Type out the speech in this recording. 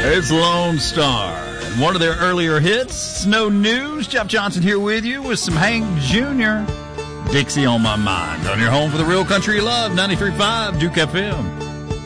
It's Lone Star. One of their earlier hits, Snow News. Jeff Johnson here with you with some Hank Jr. Dixie on My Mind. On your home for the real country you love, 93.5 Duke FM.